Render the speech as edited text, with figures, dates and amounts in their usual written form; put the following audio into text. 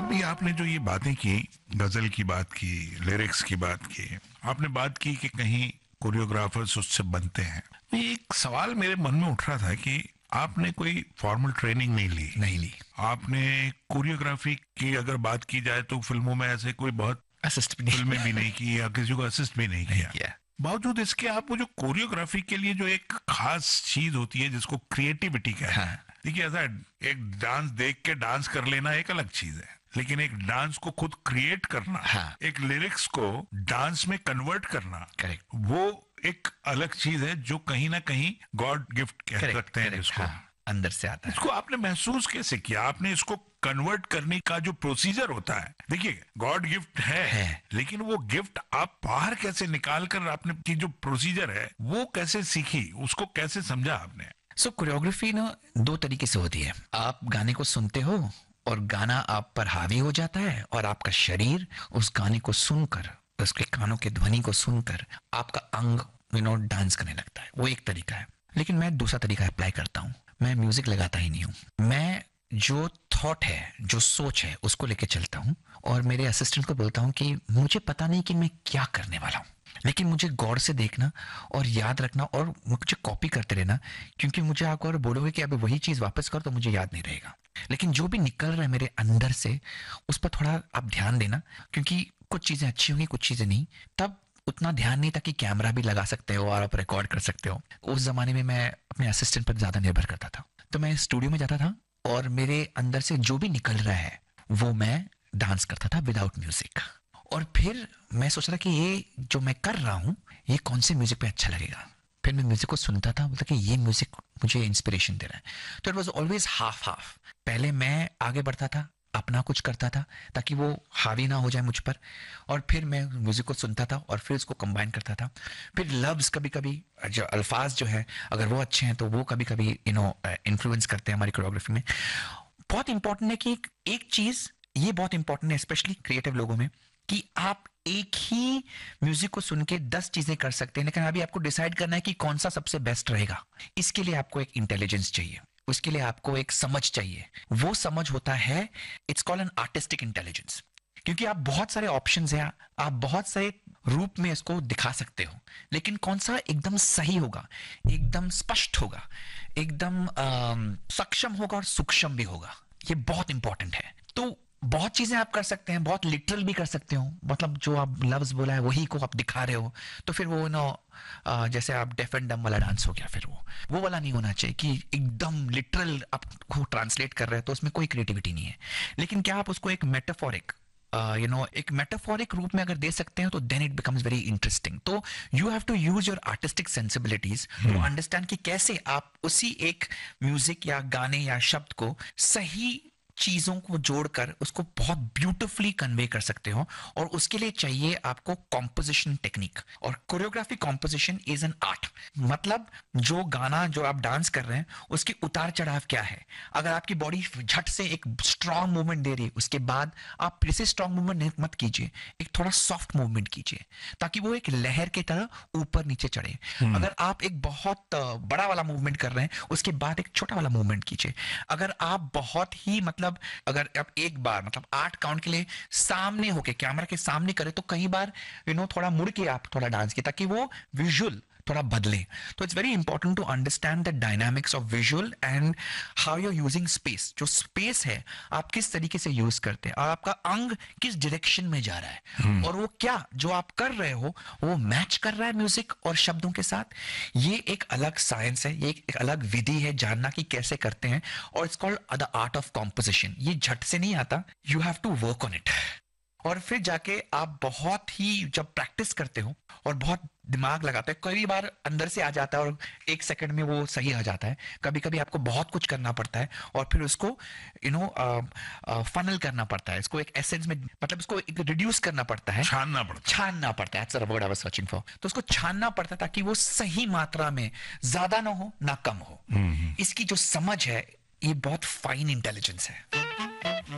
अभी आपने जो ये बातें की, गजल की बात की, लिरिक्स की बात की, आपने बात की कि कहीं कोरियोग्राफर्स उससे बनते हैं। तो ये एक सवाल मेरे मन में उठ रहा था कि आपने कोई फॉर्मल ट्रेनिंग नहीं ली। नहीं ली। आपने कोरियोग्राफी की अगर बात की जाए तो फिल्मों में ऐसे कोई बहुत असिस्ट भी नहीं फिल्में भी नहीं की या किसी को असिस्ट भी नहीं नहीं किया। किया। बावजूद इसके आप वो जो कोरियोग्राफी के लिए जो एक खास चीज होती है जिसको क्रिएटिविटी कहते हैं। हाँ। देखिए ऐसा एक डांस देख के डांस कर लेना एक अलग चीज है, लेकिन एक डांस को खुद क्रिएट करना, हाँ। एक लिरिक्स को डांस में कन्वर्ट करना, करेक्ट। वो एक अलग चीज है जो कहीं ना कहीं गॉड गिफ्ट कह सकते हैं जिसको। हाँ, अंदर से आता है। इसको आपने महसूस कैसे किया? आपने इसको कन्वर्ट करने का जो प्रोसीजर होता है, देखिए गॉड गिफ्ट है, लेकिन वो गिफ्ट आप बाहर कैसे निकाल कर आपने की जो प्रोसीजर है वो कैसे सीखी, उसको कैसे समझा आपने? सो कोरियोग्राफी ना दो तरीके से होती है। आप गाने को सुनते हो और गाना आप पर हावी हो जाता है और आपका शरीर उस गाने को सुनकर, उसके कानों के ध्वनि को सुनकर आपका अंग डांस करने लगता है। वो एक तरीका है। लेकिन मैं दूसरा तरीका अप्लाई करता हूँ। मैं म्यूजिक लगाता ही नहीं हूँ। मैं जो थॉट है, जो सोच है, उसको लेके चलता हूँ और मेरे असिस्टेंट को बोलता हूँ कि मुझे पता नहीं कि मैं क्या करने वाला हूँ, लेकिन मुझे गौर से देखना और याद रखना और मुझे कॉपी करते रहना, क्योंकि मुझे आप अगर बोलोगे कि अभी वही चीज़ वापस कर तो मुझे याद नहीं रहेगा। लेकिन जो भी निकल रहा है मेरे अंदर से उस पर थोड़ा आप ध्यान देना, क्योंकि कुछ चीज़ें अच्छी होंगी, कुछ चीज़ें नहीं। तब उतना ध्यान नहीं था कि कैमरा भी लगा सकते हो और आप रिकॉर्ड कर सकते हो। उस जमाने में मैं अपने असिस्टेंट पर ज़्यादा निर्भर करता था। तो मैं स्टूडियो में जाता था और मेरे अंदर से जो भी निकल रहा है वो मैं डांस करता था विदाउट म्यूजिक। और फिर मैं सोच रहा कि ये जो मैं कर रहा हूँ ये कौन से म्यूजिक पे अच्छा लगेगा। फिर मैं म्यूजिक को सुनता था, मतलब कि ये म्यूजिक मुझे इंस्पिरेशन दे रहा है। तो it was always half half. पहले मैं आगे बढ़ता था, अपना कुछ करता था ताकि वो हावी ना हो जाए मुझ पर, और फिर मैं म्यूजिक को सुनता था और फिर उसको कंबाइन करता था। फिर लफ्ज कभी कभी जो अल्फाज जो है अगर वो अच्छे हैं तो वो कभी कभी इन्फ्लुएंस करते हैं हमारी कोरियोग्राफी में। बहुत इंपॉर्टेंट है कि एक चीज ये बहुत इंपॉर्टेंट है स्पेशली क्रिएटिव लोगों में, कि आप एक ही म्यूजिक को सुन के 10 चीजें कर सकते हैं, लेकिन अभी आपको डिसाइड करना है कि कौन सा सबसे बेस्ट रहेगा। इसके लिए आपको एक इंटेलिजेंस चाहिए, उसके लिए आपको एक समझ चाहिए। वो समझ होता है, it's called an artistic intelligence. क्योंकि आप बहुत सारे ऑप्शंस हैं, आप बहुत सारे रूप में इसको दिखा सकते हो, लेकिन कौन सा एकदम सही होगा, एकदम स्पष्ट होगा, एकदम सक्षम होगा और सूक्ष्म भी होगा, ये बहुत इंपॉर्टेंट है। तो बहुत चीजें आप कर सकते हैं, बहुत लिटरल भी कर सकते हो, मतलब जो आप लफ्ज बोला है वही को आप दिखा रहे हो। तो फिर वो जैसे आप डेफ एंड डम वाला डांस हो गया, फिर वो वाला नहीं होना चाहिए कि एकदम लिटरल आपको ट्रांसलेट कर रहे हैं, तो उसमें कोई क्रिएटिविटी नहीं है। लेकिन क्या आप उसको एक मेटाफोरिक एक मेटाफोरिक रूप में अगर दे सकते हैं तो then it becomes very interesting. तो you have to use your artistic sensibilities to understand कि कैसे आप उसी एक म्यूजिक या गाने या शब्द को सही चीजों को जोड़कर उसको बहुत ब्यूटिफुली कन्वे कर सकते हो। और उसके लिए चाहिए आपको कॉम्पोजिशन टेक्निक, और choreography composition is an art. मतलब जो गाना जो आप डांस कर रहे हैं उसके उतार चढ़ाव क्या है। अगर आपकी बॉडी झट से एक स्ट्रांग मूवमेंट दे रही है, उसके बाद आप फिर से स्ट्रांग मूवमेंट मत कीजिए, एक थोड़ा सॉफ्ट मूवमेंट कीजिए ताकि वो एक लहर की तरह ऊपर नीचे चढ़े। अगर आप एक बहुत बड़ा वाला मूवमेंट कर रहे हैं उसके बाद एक छोटा वाला मूवमेंट कीजिए। अगर आप बहुत ही मतलब अगर आप एक बार मतलब 8 काउंट के लिए सामने होके कैमरा के सामने करें तो कई बार थोड़ा मुड़ के आप थोड़ा डांस किए ताकि वो विजुअल थोड़ा बदले। तो it's very important to understand the dynamics of visual and how you are using space. जो स्पेस है आप किस तरीके से यूज करते हैं और आपका अंग किस डायरेक्शन में जा रहा है, और वो क्या जो आप कर रहे हो वो मैच कर रहा है म्यूजिक और शब्दों के साथ। ये एक अलग साइंस है, ये एक अलग विधि है जानना कि कैसे करते हैं, और it's called the art of composition. ये झट से नहीं आता, you have to work on it. और फिर जाके आप बहुत ही जब प्रैक्टिस करते हो और बहुत दिमाग लगाते हो, कई बार अंदर से आ जाता है और 1 सेकंड में वो सही आ जाता है। कभी कभी आपको बहुत कुछ करना पड़ता है और फिर उसको फनल करना पड़ता है, इसको एक एसेंस में, मतलब इसको एक रिड्यूस करना पड़ता है, छानना पड़ता है। That's the word I was searching for. तो उसको छानना पड़ता है ताकि वो सही मात्रा में, ज्यादा ना हो ना कम हो। इसकी जो समझ है ये बहुत फाइन इंटेलिजेंस है।